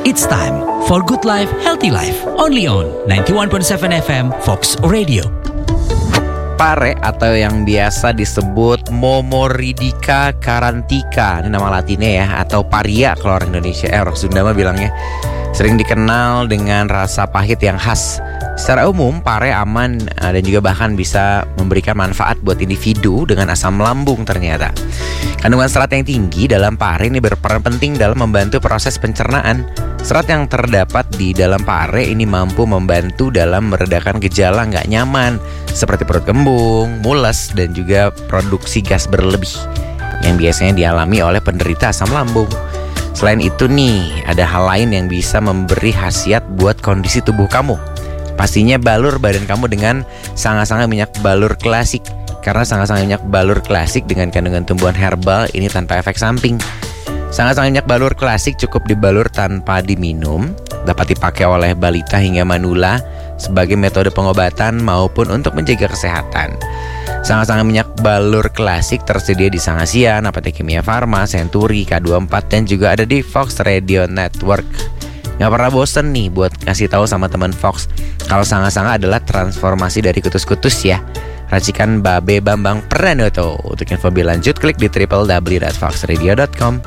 It's time for Good Life, Healthy Life. Only on 91.7 FM Fox Radio. Pare atau yang biasa disebut Momorrhidica carantica, ini nama latinnya ya, atau paria kalau orang Indonesia, orang Sunda mah bilangnya, sering dikenal dengan rasa pahit yang khas. Secara umum, pare aman dan juga bahkan bisa memberikan manfaat buat individu dengan asam lambung ternyata. Kandungan serat yang tinggi dalam pare ini berperan penting dalam membantu proses pencernaan. Serat yang terdapat di dalam pare ini mampu membantu dalam meredakan gejala nggak nyaman seperti perut kembung, mules, dan juga produksi gas berlebih yang biasanya dialami oleh penderita asam lambung. Selain itu nih, ada hal lain yang bisa memberi khasiat buat kondisi tubuh kamu. Pastinya balur badan kamu dengan sanga-sanga minyak balur klasik. Karena sanga-sanga minyak balur klasik dengan kandungan tumbuhan herbal ini tanpa efek samping. Sanga-sanga minyak balur klasik cukup dibalur tanpa diminum, dapat dipakai oleh balita hingga manula sebagai metode pengobatan maupun untuk menjaga kesehatan. Sanga-sanga minyak balur klasik tersedia di Sangasian, Apotek Kimia Farma, Century, K24, dan juga ada di Fox Radio Network. Gak pernah bosen nih buat kasih tahu sama teman Fox kalau sanga-sanga adalah transformasi dari kutus-kutus ya. Racikan Babe Bambang Pranoto. Untuk info lebih lanjut klik di www.foxradio.com.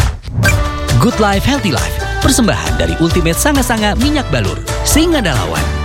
Good Life, Healthy Life. Persembahan dari Ultimate Sanga-Sanga Minyak Balur. Singa Dalawan.